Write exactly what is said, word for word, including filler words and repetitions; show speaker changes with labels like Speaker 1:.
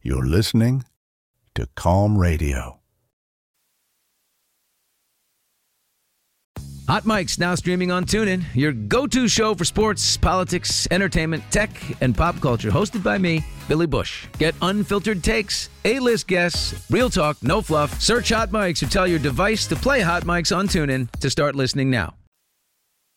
Speaker 1: You're listening to Calm Radio.
Speaker 2: Hot Mic's now streaming on TuneIn, your go-to show for sports, politics, entertainment, tech, and pop culture. Hosted by me, Billy Bush. Get unfiltered takes, A-list guests, real talk, no fluff. Search Hot Mics or tell your device to play Hot Mics on TuneIn to start listening now.